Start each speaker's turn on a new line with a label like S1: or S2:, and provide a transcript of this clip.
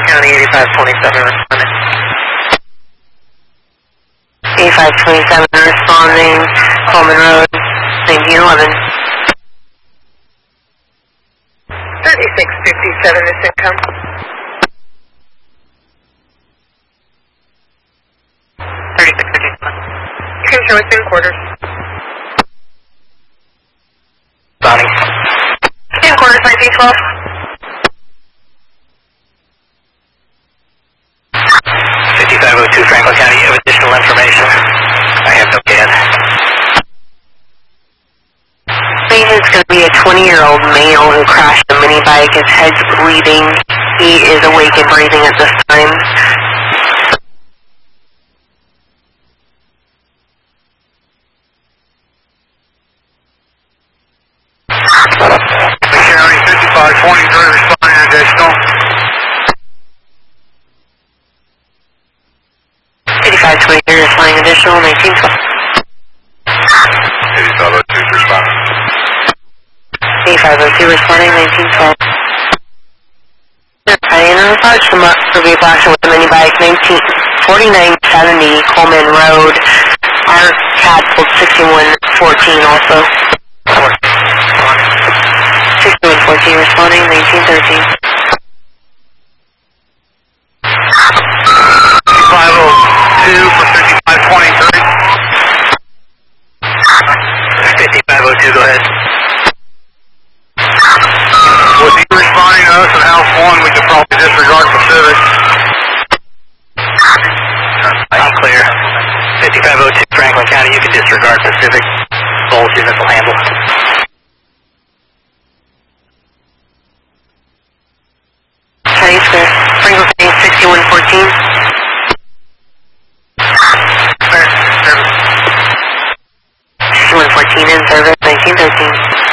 S1: County 8527 responding.
S2: 8527 responding, Coleman Road, 1911.
S1: 3657 is income. 3657. You can show us in quarters.
S2: Donnie.
S1: In quarters, 1912.
S2: 5502 Franklin County, you have additional information? I have no CAD. It's going to be a 20-year-old male who crashed a mini bike. His head's bleeding. He is awake and breathing at this time.
S3: County 5523 responding additional.
S2: 5523 responding additional, 1912.
S3: 8502 responding.
S2: 8502 responding, 1912. I notified from a vehicle action with the mini bike, 4970 Coleman Road. Our CAD pulled 6114 also. 6114 responding, 1913.
S3: 502 for 5523.
S2: 5502, go ahead.
S3: With you responding to us in House 1, we could probably disregard Pacific.
S2: I'm clear. 5502 Franklin County, you can disregard Pacific. Both units will handle. County Square, Franklin County 6114. 6114 in service, 1913.